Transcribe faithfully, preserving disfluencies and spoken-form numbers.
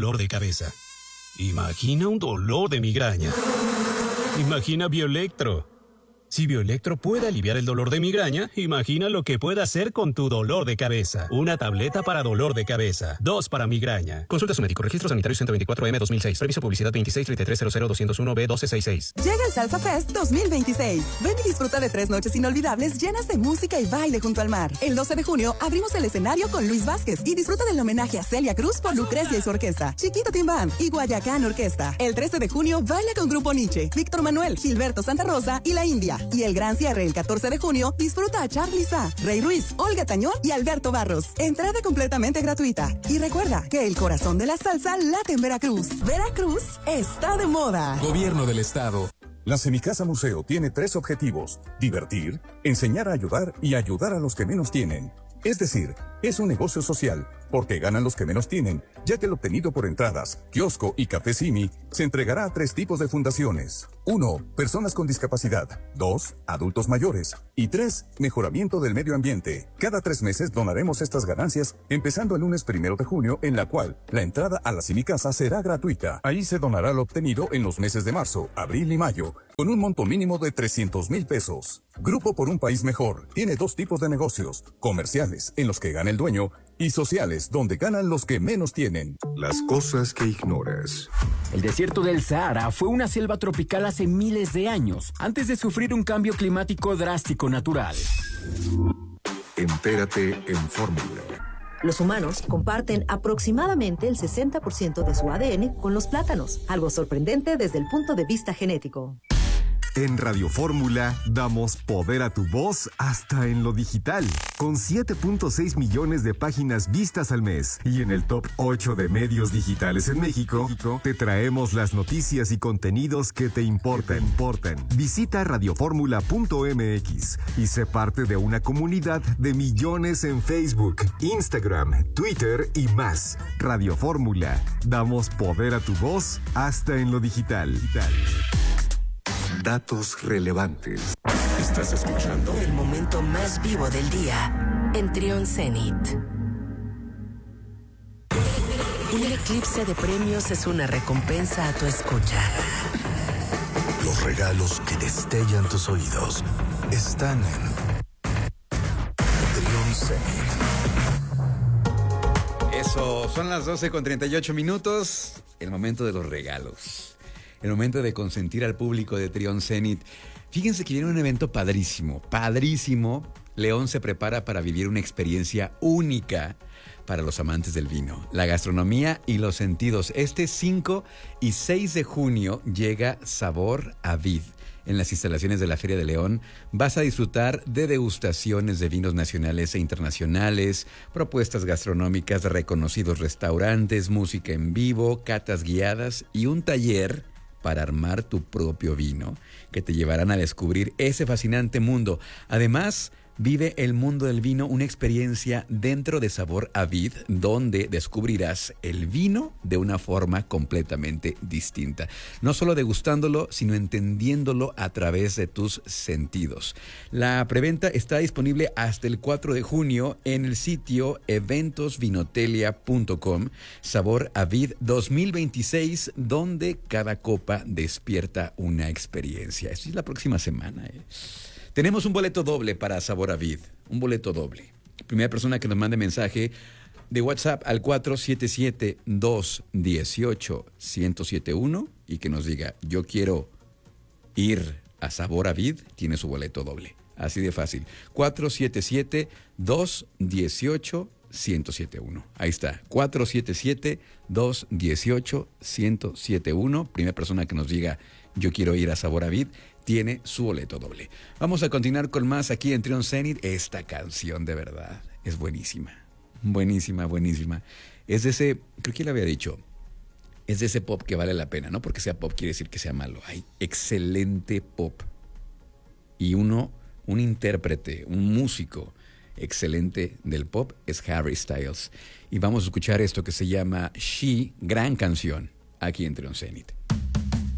dolor de cabeza. Imagina un dolor de migraña. Imagina Bioelectro. Si Bioelectro puede aliviar el dolor de migraña, imagina lo que puede hacer con tu dolor de cabeza. Una tableta para dolor de cabeza. Dos para migraña. Consulta a su médico. Registro sanitario ciento veinticuatro M dos mil seis. Previso publicidad veintiséis treinta y tres cero cero doscientos uno B doce sesenta y seis. Llega el Salsa Fest dos mil veintiséis. Ven y disfruta de tres noches inolvidables llenas de música y baile junto al mar. El doce de junio abrimos el escenario con Luis Vázquez y disfruta del homenaje a Celia Cruz por Lucrecia y su orquesta, Chiquito Tim Band y Guayacán Orquesta. El trece de junio baila con Grupo Nietzsche, Víctor Manuel, Gilberto Santa Rosa y La India. Y el gran cierre el catorce de junio, disfruta a Charly Sa, Rey Ruiz, Olga Tañón y Alberto Barros. Entrada completamente gratuita. Y recuerda que el corazón de la salsa late en Veracruz. Veracruz está de moda. Gobierno del Estado. La Semicasa Museo tiene tres objetivos: divertir, enseñar a ayudar y ayudar a los que menos tienen. Es decir, es un negocio social, porque ganan los que menos tienen, ya que el obtenido por entradas, kiosco y café Simi se entregará a tres tipos de fundaciones. Uno, personas con discapacidad. Dos, adultos mayores. Y tres, mejoramiento del medio ambiente. Cada tres meses donaremos estas ganancias, empezando el lunes primero de junio, en la cual la entrada a la Semicasa será gratuita. Ahí se donará lo obtenido en los meses de marzo, abril y mayo, con un monto mínimo de trescientos mil pesos. Grupo por un País Mejor tiene dos tipos de negocios: comerciales, en los que gana el dueño, y sociales, donde ganan los que menos tienen. Las cosas que ignoras. El desierto del Sahara fue una selva tropical hace miles de años, antes de sufrir un cambio climático drástico natural. Entérate en Fórmula. Los humanos comparten aproximadamente el sesenta por ciento de su A D N con los plátanos, algo sorprendente desde el punto de vista genético. En Radio Fórmula damos poder a tu voz hasta en lo digital, con siete punto seis millones de páginas vistas al mes. Y en el top ocho de medios digitales en México, te traemos las noticias y contenidos que te importan. importan. Visita radioformula punto m x y sé parte de una comunidad de millones en Facebook, Instagram, Twitter y más. Radio Fórmula, damos poder a tu voz hasta en lo digital. digital. Datos relevantes. Estás escuchando el momento más vivo del día en Trión Zenit. Un eclipse de premios es una recompensa a tu escucha. Los regalos que destellan tus oídos están en Trión Zenit. Eso, son las doce con treinta y ocho minutos. El momento de los regalos. El momento de consentir al público de Trión Zenit. Fíjense que viene un evento padrísimo, padrísimo. León se prepara para vivir una experiencia única para los amantes del vino, la gastronomía y los sentidos. Este cinco y seis de junio llega Sabor a Vid. En las instalaciones de la Feria de León vas a disfrutar de degustaciones de vinos nacionales e internacionales, propuestas gastronómicas de reconocidos restaurantes, música en vivo, catas guiadas y un taller para armar tu propio vino, que te llevarán a descubrir ese fascinante mundo. Además, vive el mundo del vino, una experiencia dentro de Sabor a Vid, donde descubrirás el vino de una forma completamente distinta. No solo degustándolo, sino entendiéndolo a través de tus sentidos. La preventa está disponible hasta el cuatro de junio en el sitio eventos vinotelia punto com. Sabor a Vid dos mil veintiséis, donde cada copa despierta una experiencia. Esto es la próxima semana, ¿eh? Tenemos un boleto doble para Sabor a Vid, un boleto doble. Primera persona que nos mande mensaje de WhatsApp al cuatro siete siete, dos uno ocho, uno cero siete uno y que nos diga, yo quiero ir a Sabor a Vid, tiene su boleto doble. Así de fácil. cuatro siete siete, dos uno ocho, uno cero siete uno. Ahí está. cuatro siete siete, dos uno ocho, uno cero siete uno. Primera persona que nos diga, yo quiero ir a Sabor a Vid, tiene su boleto doble. Vamos a continuar con más aquí en Trión Zenit. Esta canción de verdad es buenísima. Buenísima, buenísima. Es de ese, creo que le había dicho, es de ese pop que vale la pena, no porque sea pop quiere decir que sea malo. Hay excelente pop. Y uno, un intérprete, un músico excelente del pop es Harry Styles. Y vamos a escuchar esto que se llama She, gran canción, aquí en Trión Zenit.